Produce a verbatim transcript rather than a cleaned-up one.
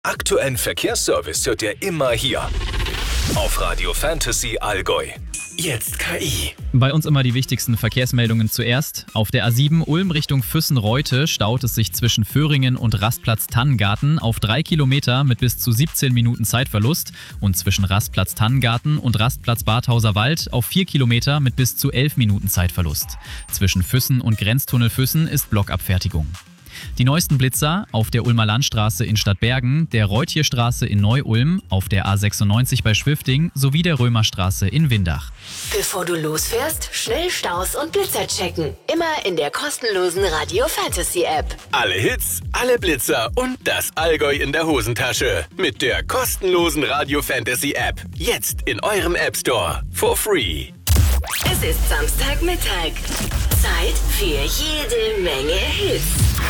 Aktuellen Verkehrsservice hört ihr immer hier auf Radio Fantasy Allgäu. Jetzt K I. Bei uns immer die wichtigsten Verkehrsmeldungen zuerst. Auf der A sieben Ulm Richtung Füssen-Reute staut es sich zwischen Föhringen und Rastplatz Tannengarten auf drei Kilometer mit bis zu siebzehn Minuten Zeitverlust und zwischen Rastplatz Tannengarten und Rastplatz Badhauser Wald auf vier Kilometer mit bis zu elf Minuten Zeitverlust. Zwischen Füssen und Grenztunnel Füssen ist Blockabfertigung. Die neuesten Blitzer auf der Ulmer Landstraße in Stadtbergen, der Reuthierstraße in Neu-Ulm, auf der A sechsundneunzig bei Schwifting sowie der Römerstraße in Windach. Bevor du losfährst, schnell Staus und Blitzer checken. Immer in der kostenlosen Radio Fantasy App. Alle Hits, alle Blitzer und das Allgäu in der Hosentasche. Mit der kostenlosen Radio Fantasy App. Jetzt in eurem App Store. For free. Es ist Samstagmittag. Zeit für jede Menge Hits.